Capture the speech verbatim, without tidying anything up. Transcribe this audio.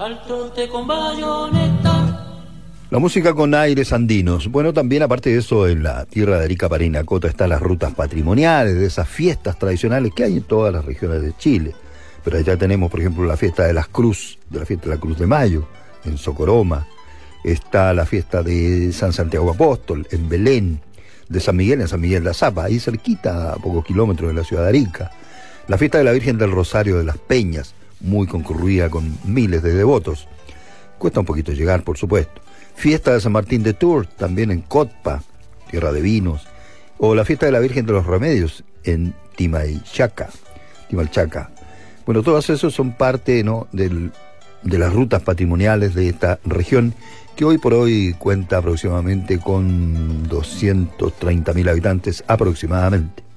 al trote con bayoneta. La música con aires andinos. Bueno, también aparte de eso, en la tierra de Arica, Parinacota, están las rutas patrimoniales de esas fiestas tradicionales que hay en todas las regiones de Chile. Pero allá tenemos, por ejemplo, la fiesta de las Cruz, de la fiesta de la Cruz de Mayo, en Socoroma. Está la fiesta de San Santiago Apóstol, en Belén, de San Miguel, en San Miguel de Azapa, ahí cerquita, a pocos kilómetros de la ciudad de Arica. La fiesta de la Virgen del Rosario de las Peñas, muy concurrida con miles de devotos. Cuesta un poquito llegar, por supuesto. Fiesta de San Martín de Tours, también en Cotpa, tierra de vinos. O la fiesta de la Virgen de los Remedios, en Timaychaca, Timalchaca. Bueno, todos esos son parte, ¿no?, del, de las rutas patrimoniales de esta región, que hoy por hoy cuenta aproximadamente con doscientos treinta mil habitantes aproximadamente.